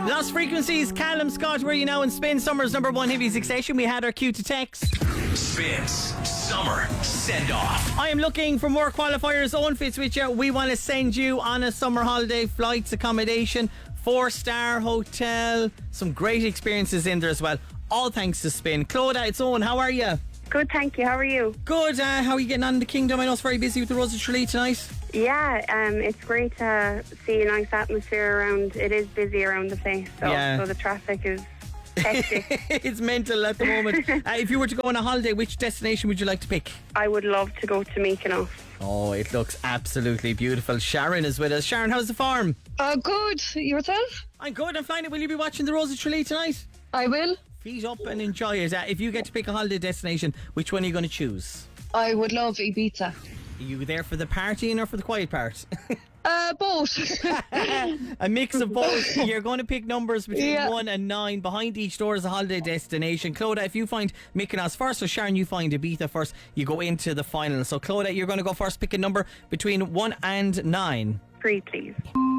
Lost Frequencies, Callum Scott, where you now in Spin, Summer's number one hit music station. We had our cue to text. Spins Summer Send Off. I am looking for more qualifiers. Owen Fitzwitcher, we want to send you on a summer holiday, flights, accommodation, 4-star hotel, some great experiences in there as well. All thanks to Spin. Clodagh, it's Owen. How are you? Good, thank you. How are you? Good. How are you getting on in the Kingdom? I know it's very busy with the Rose of Tralee tonight. Yeah, it's great to see a nice atmosphere around. It is busy around the place, so the traffic is hectic. It's mental at the moment. If you were to go on a holiday, which destination would you like to pick? I would love to go to Mykonos. Oh, it looks absolutely beautiful. Sharon is with us. Sharon, how's the farm? Good. Yourself? I'm good. I'm fine. Will you be watching the Rose of Tralee tonight? I will. Feet up and enjoy it. If you get to pick a holiday destination, which one are you going to choose? I would love Ibiza. Are you there for the partying or for the quiet part? Both. A mix of both. You're going to pick numbers between 1 and 9. Behind each door is a holiday destination. Clodagh, if you find Mykonos first, or Sharon, you find Ibiza first, you go into the final. So Clodagh, you're going to go first. Pick a number between 1 and 9. 3, please.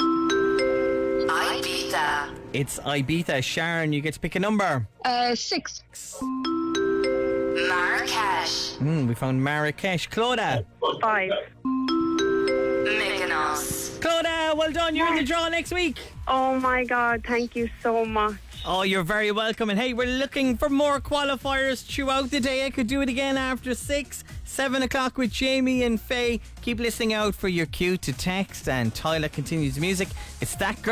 Ibiza. It's Ibiza. Sharon, you get to pick a number. 6. Marrakesh. We found Marrakesh. Clodagh. 5. Mykonos. Clodagh, well done. You're in the draw next week. Oh my God, thank you so much. Oh, you're very welcome. And hey, we're looking for more qualifiers throughout the day. I could do it again after 6, 7 o'clock with Jamie and Faye. Keep listening out for your cue to text, and Tyler continues the music. It's that girl.